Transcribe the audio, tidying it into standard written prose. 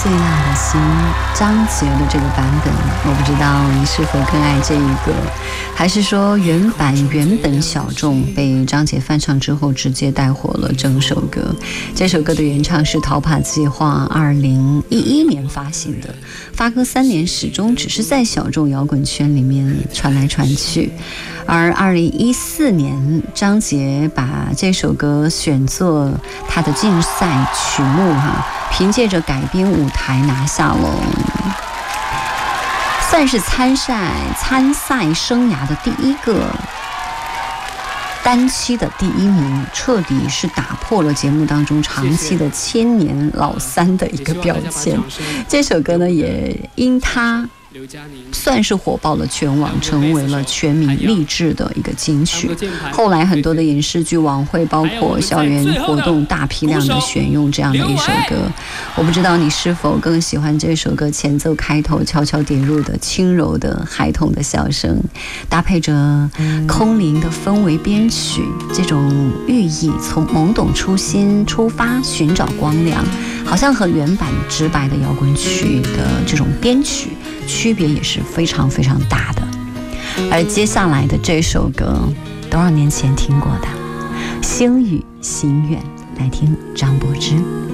最辣的心，张杰的这个版本，我不知道你是否更爱这一个，还是说原本小众被张杰翻唱之后直接带火了整首歌。这首歌的原唱是逃跑计划2011年发行的，发歌3年始终只是在小众摇滚圈里面传来传去，而2014年张杰把这首歌选作他的竞赛曲目凭借着改编舞台拿下了算是参赛生涯的第一个单期的第1名，彻底是打破了节目当中长期的千年老三的一个标签。这首歌呢，也因他算是火爆了全网，成为了全民励志的一个金曲。后来很多的影视剧晚会，包括校园活动，大批量的选用这样的一首歌。我不知道你是否更喜欢这首歌前奏开头悄悄点入的轻柔的孩童的笑声，搭配着空灵的氛围编曲，这种寓意从懵懂初心出发，寻找光亮，好像和原版直白的摇滚曲的这种编曲区别也是非常非常大的。而接下来的这首歌多少年前听过的《星语心愿》，来听张柏芝。